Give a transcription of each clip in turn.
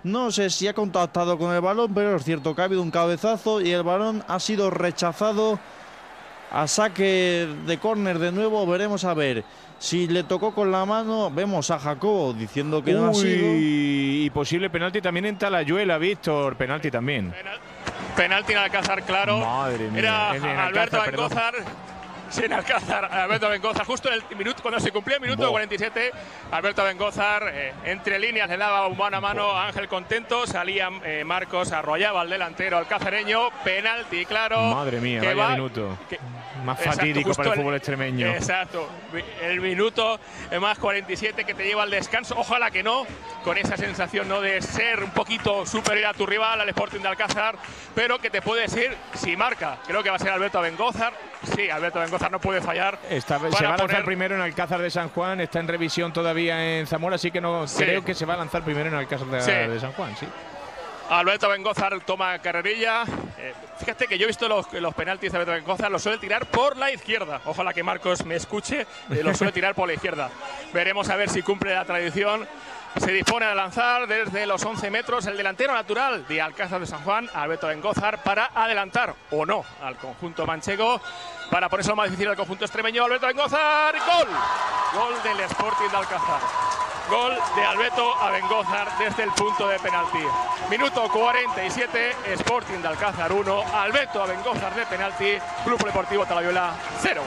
No sé si ha contactado con el balón, pero es cierto que ha habido un cabezazo y el balón ha sido rechazado a saque de córner de nuevo. Veremos a ver si le tocó con la mano. Vemos a Jacobo diciendo que no ha sido. Y posible penalti también en Talayuela, Víctor. Penalti también. Penalti en Alcázar, claro. Madre mía. Era Alberto Bengózar. Sin Alcázar, Alberto Bengózar, justo en el minuto, cuando se cumplía el minuto 47, Alberto Bengózar, entre líneas, le daba un mano a mano a Ángel Contento, salía Marcos, arrollaba al delantero alcazareño, penalti, claro. Madre mía, vaya minuto. Más fatídico para el fútbol extremeño. Exacto, el minuto más 47 que te lleva al descanso, ojalá que no, con esa sensación, ¿no?, de ser un poquito superior a tu rival, al Sporting de Alcázar, pero que te puede decir si marca. Creo que va a ser Alberto Bengózar. Sí, Alberto Bengózar no puede fallar. Se va a lanzar primero en Alcázar de San Juan, está en revisión todavía en Zamora, así que no creo que se va a lanzar primero en Alcázar de San Juan, sí. Alberto Bengózar toma carrerilla. Fíjate que yo he visto los penaltis de Alberto Bengózar, los suele tirar por la izquierda. Ojalá que Marcos me escuche, los suele tirar por la izquierda. Veremos a ver si cumple la tradición. Se dispone a lanzar desde los 11 metros el delantero natural de Alcázar de San Juan, Alberto Bengózar, para adelantar o no al conjunto manchego, para ponerse lo más difícil al conjunto extremeño. Alberto Bengózar, ¡gol! Gol del Sporting de Alcázar. Gol de Alberto Bengózar desde el punto de penalti. Minuto 47, Sporting de Alcázar 1, Alberto Bengózar de penalti, Club Deportivo Talayuela 0.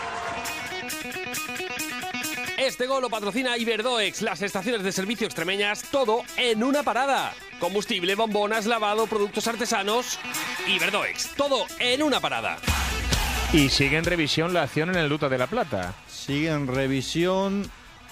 Este gol lo patrocina Iberdoex, las estaciones de servicio extremeñas, todo en una parada. Combustible, bombonas, lavado, productos artesanos. Iberdoex, todo en una parada. Y sigue en revisión la acción en el Luta de la Plata. Sigue en revisión.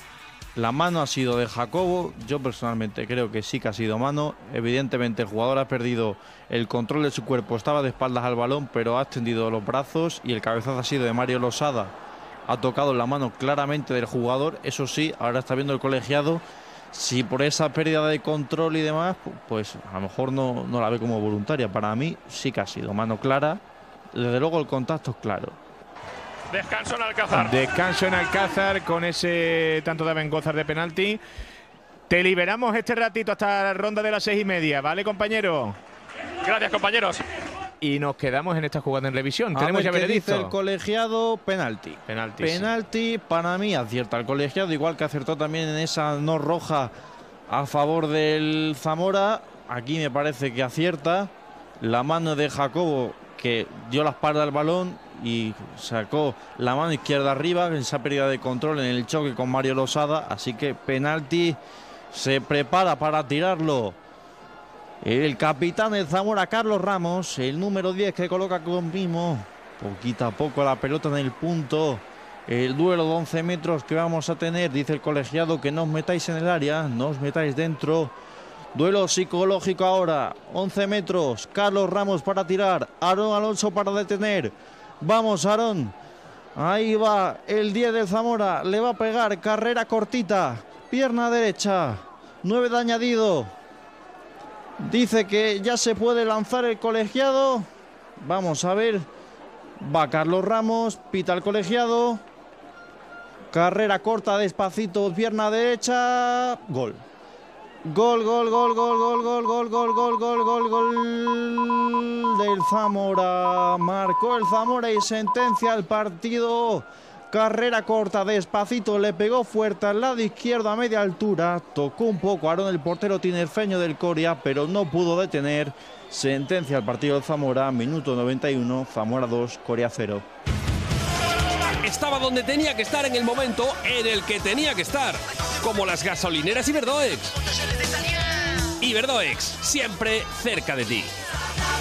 La mano ha sido de Jacobo. Yo personalmente creo que sí que ha sido mano. Evidentemente el jugador ha perdido el control de su cuerpo. Estaba de espaldas al balón, pero ha extendido los brazos y el cabezazo ha sido de Mario Losada. Ha tocado la mano claramente del jugador. Eso sí, ahora está viendo el colegiado si por esa pérdida de control y demás, pues a lo mejor no la ve como voluntaria. Para mí sí que ha sido mano clara. Desde luego el contacto es claro. Descanso en Alcázar. Descanso en Alcázar con ese tanto de Bengózar de penalti. Te liberamos este ratito hasta la ronda de las 6:30, ¿vale, compañero? Gracias, compañeros. Y nos quedamos en esta jugada en revisión. Tenemos ya veredicto. Dice el colegiado, penalti. Penalti, para mí acierta el colegiado, igual que acertó también en esa no roja a favor del Zamora. Aquí me parece que acierta. La mano de Jacobo, que dio la espalda al balón y sacó la mano izquierda arriba en esa pérdida de control en el choque con Mario Losada. Así que penalti, se prepara para tirarlo el capitán del Zamora, Carlos Ramos, el número 10 que coloca con mimo. Poquito a poco la pelota en el punto. El duelo de 11 metros que vamos a tener. Dice el colegiado que no os metáis en el área, no os metáis dentro. Duelo psicológico ahora. 11 metros. Carlos Ramos para tirar. Aarón Alonso para detener. Vamos, Aarón. Ahí va el 10 del Zamora. Le va a pegar. Carrera cortita. Pierna derecha. 9 de añadido. Dice que ya se puede lanzar el colegiado. Vamos a ver. Va Carlos Ramos. Pita el colegiado. Carrera corta despacito. Pierna derecha. Gol. Gol, gol, gol, gol, gol, gol, gol, gol, gol, gol, gol, gol del Zamora. Marcó el Zamora y sentencia el partido. Carrera corta, despacito, le pegó fuerte al lado izquierdo a media altura. Tocó un poco Aarón, el portero tinerfeño del Coria, pero no pudo detener. Sentencia el partido del Zamora, minuto 91, Zamora 2, Coria 0. Estaba donde tenía que estar en el momento en el que tenía que estar. Como las gasolineras Iberdoex. Iberdoex, siempre cerca de ti.